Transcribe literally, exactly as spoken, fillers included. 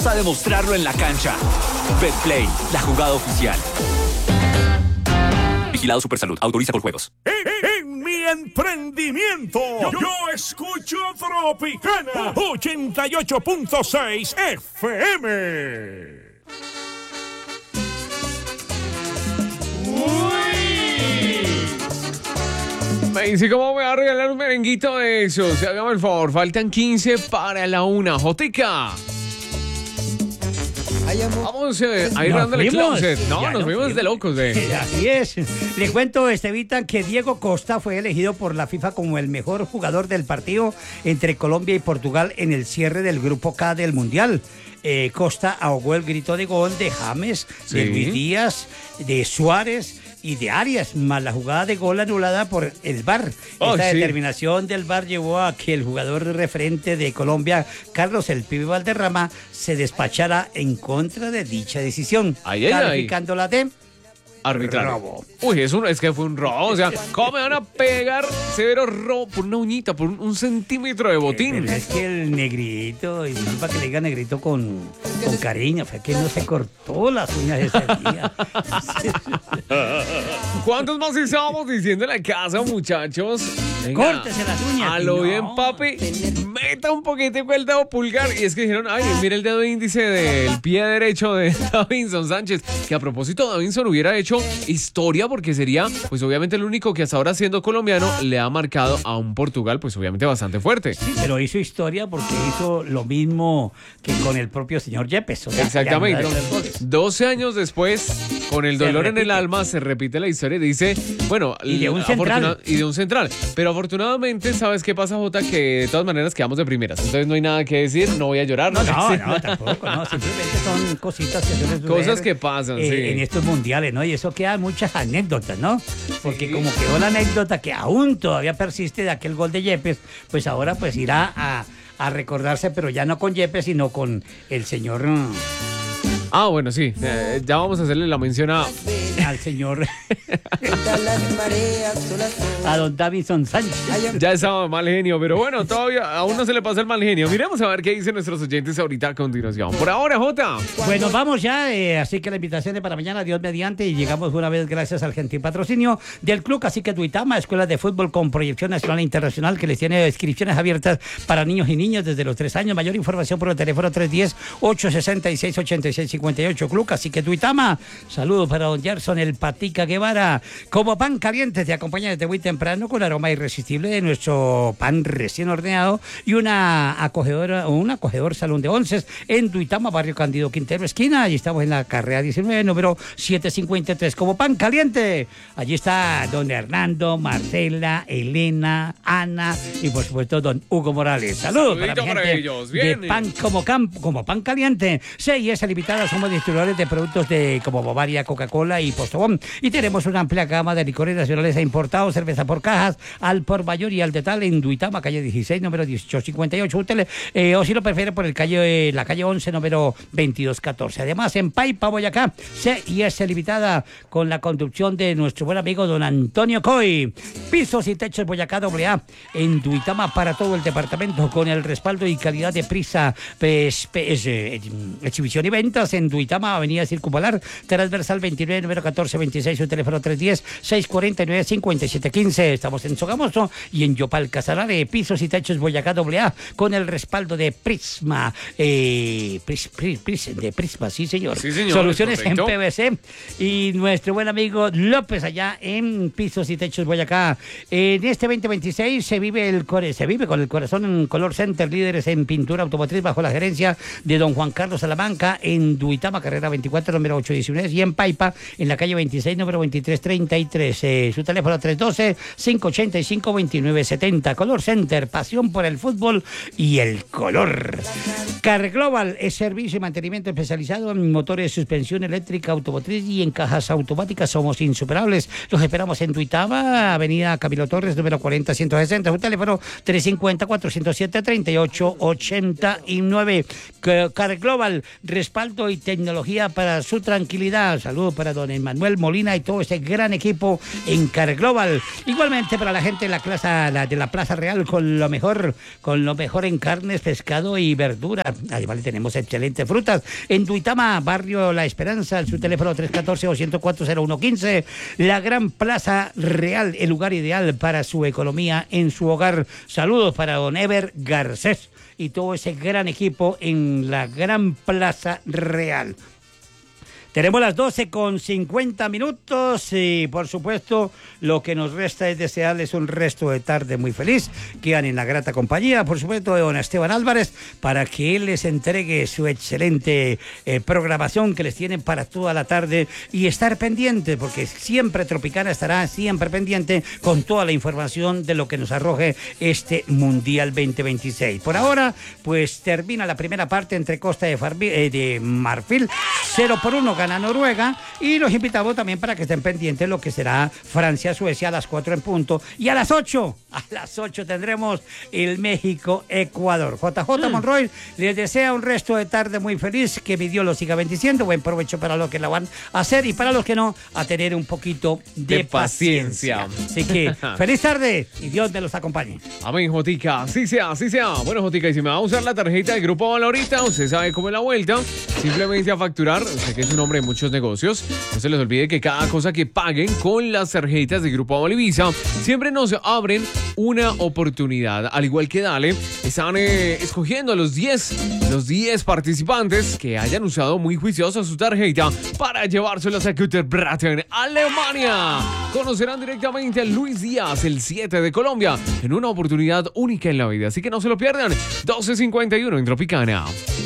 a demostrarlo en la cancha. Betplay, la jugada oficial. Vigilado Supersalud. Autoriza por juegos. En, en mi emprendimiento, yo, yo escucho Tropicana ochenta y ocho punto seis F M. Me dice cómo me va a regalar un merenguito de esos. Hágame el favor, faltan quince para la una. Jotica. Vamos eh, a ir dándole closet. No, ya nos fuimos fuimos de locos. De... Así es. Le cuento, Estevita, que Diego Costa fue elegido por la FIFA como el mejor jugador del partido entre Colombia y Portugal en el cierre del Grupo K del Mundial. Eh, Costa ahogó el grito de gol de James, sí, de Luis Díaz, de Suárez y de Arias, más la jugada de gol anulada por el V A R. Oh, Esta sí. determinación del V A R llevó a que el jugador referente de Colombia, Carlos El Pibe Valderrama, se despachara en contra de dicha decisión, ay, ay, calificándola de arbitrario. robo. Uy, es, un, es que fue un robo. O sea, ¿cómo me van a pegar severo robo por una uñita, por un, un centímetro de botín? Pero es que el negrito, y disculpa que le diga negrito con, con cariño, fue que no se cortó las uñas ese día. ¿Cuántos más estábamos diciendo en la casa, muchachos? Venga, Córtese las uñas. a lo No. bien, papi, meta un poquitico el dedo pulgar. Y es que dijeron, ay, mira el dedo índice del pie derecho de Davinson Sánchez. Que a propósito, Davinson hubiera hecho historia porque sería, pues obviamente, el único que hasta ahora, siendo colombiano, le ha marcado a un Portugal, pues obviamente bastante fuerte. Sí, pero hizo historia porque hizo lo mismo que con el propio señor Yepes. O sea, Exactamente. le anularon los goles. doce años después, con el Se dolor en el repite. alma, se repite la historia y dice, bueno, Y de un afortuna- central. y de un central. Pero afortunadamente, ¿sabes qué pasa, Jota? Que de todas maneras quedamos de primeras. Entonces no hay nada que decir, no voy a llorar. No, voy a no, decir no, nada. tampoco, no. Simplemente son cositas que suelen suceder, Cosas que pasan, eh, sí. en estos mundiales, ¿no? Y eso queda muchas anécdotas, ¿no? Porque Sí. como quedó la anécdota que aún todavía persiste de aquel gol de Yepes, pues ahora pues irá a, a recordarse, pero ya no con Yepes, sino con el señor... mm, Ah, bueno, sí. Eh, ya vamos a hacerle la mención a... al señor... a don Davinson Sánchez. Ya estaba mal genio, pero bueno, todavía aún no se le pasa el mal genio. Miremos a ver qué dicen nuestros oyentes ahorita a continuación. Por ahora, Jota. Bueno, vamos ya, eh, así que la invitación es para mañana, Dios mediante, y llegamos una vez gracias al gentil patrocinio del Club Cacique Duitama, escuela de fútbol con proyección nacional e internacional que les tiene inscripciones abiertas para niños y niñas desde los tres años. Mayor información por el teléfono tres uno cero, ocho seis seis, ocho seis cinco ocho. Club Cacique Duitama. Saludos para don Gerson el Patica Guevara. Como pan caliente te acompaña desde muy temprano con aroma irresistible de nuestro pan recién horneado y una acogedora, un acogedor salón de onces en Duitama, barrio Candido Quintero, esquina. Allí estamos en la carrera diecinueve, número setecientos cincuenta y tres. Como pan caliente, allí está don Hernando, Marcela, Elena, Ana y por supuesto don Hugo Morales. Saludos para, Saludito mi para gente ellos. de Bien. pan como, cam- como pan caliente. C I S Limitada, somos distribuidores de productos de como Bavaria, Coca-Cola y Postobón. Y tenemos una amplia gama de licores nacionales e importados, cerveza por cajas, al por mayor y al detal en Duitama, calle dieciséis, número dieciocho cincuenta y ocho. Usted, eh, o si lo prefiere, por el calle, eh, la calle once, número veintidós catorce. Además, en Paipa, Boyacá, C I S Limitada, con la conducción de nuestro buen amigo don Antonio Coy. Pisos y techos Boyacá doble A en Duitama para todo el departamento, con el respaldo y calidad de Prisa pues, pues, eh, exhibición y ventas en Duitama, avenida Circunvalar, transversal veintinueve, número catorce veintiséis, su teléfono tres uno cero, seis cuatro nueve, cinco siete uno cinco. Estamos en Sogamoso y en Yopal Casanare. Pisos y techos Boyacá doble A con el respaldo de Prisma, eh, Pris, Pris, Pris- de Prisma, sí señor. Sí, señor, Soluciones en correcto. P V C y nuestro buen amigo López allá en Pisos y Techos Boyacá. En este veinte veintiséis se vive el core, se vive con el corazón en Color Center, líderes en pintura automotriz bajo la gerencia de don Juan Carlos Salamanca en Duitama, carrera veinticuatro, número ocho diecinueve, y en Paipa, en la calle veintiséis, número veintitrés treinta y tres. Eh, su teléfono tres uno dos, cinco ocho cinco, dos nueve siete cero. Color Center, pasión por el fútbol y el color. Car Global es servicio y mantenimiento especializado en motores, suspensión eléctrica, automotriz y en cajas automáticas. Somos insuperables. Los esperamos en Duitama, avenida Camilo Torres, número cuarenta ciento sesenta. Su teléfono tres cinco cero, cuatro cero siete, tres ocho ocho nueve. Car Global, respaldo y tecnología para su tranquilidad. Saludos para don Emanuel Molina y todo este ese gran equipo en Car Global. Igualmente para la gente de la, plaza, la, de la Plaza Real con lo mejor, con lo mejor en carnes, pescado y verduras. Además tenemos excelentes frutas. En Duitama, barrio La Esperanza, su teléfono tres uno cuatro, dos cero cuatro, cero uno uno cinco. La Gran Plaza Real, el lugar ideal para su economía en su hogar. Saludos para don Ever Garcés y todo ese gran equipo en la Gran Plaza Real. Tenemos las doce con cincuenta minutos y, por supuesto, lo que nos resta es desearles un resto de tarde muy feliz. Quedan en la grata compañía, por supuesto, de don Esteban Álvarez, para que él les entregue su excelente eh, programación que les tienen para toda la tarde y estar pendiente, porque siempre Tropicana estará siempre pendiente con toda la información de lo que nos arroje este Mundial veinte veintiséis. Por ahora, pues termina la primera parte entre Costa de, Farbi, eh, de Marfil, cero por uno gana Noruega, y los invitamos también para que estén pendientes de lo que será Francia-Suecia a las cuatro en punto, y a las ocho, a las ocho tendremos el México-Ecuador. J J mm. Monroy les desea un resto de tarde muy feliz, que mi Dios los siga bendiciendo, buen provecho para los que la van a hacer y para los que no, a tener un poquito de, de paciencia. paciencia. Así que, feliz tarde y Dios me los acompañe. Amén, Jotica, así sea, así sea. Bueno, Jotica, y si me va a usar la tarjeta del Grupo Aval ahorita, usted sabe cómo es la vuelta, simplemente a facturar, usted que es un hombre de muchos negocios, no se les olvide que cada cosa que paguen con las tarjetas de Grupo Aval y Visa, siempre nos abren una oportunidad. Al igual que Dale, están eh, escogiendo a los diez, los diez participantes que hayan usado muy juiciosa su tarjeta para llevárselos a Kutterbraten, Alemania. Conocerán directamente a Luis Díaz, el siete de Colombia, en una oportunidad única en la vida, así que no se lo pierdan. doce cincuenta y uno en Tropicana.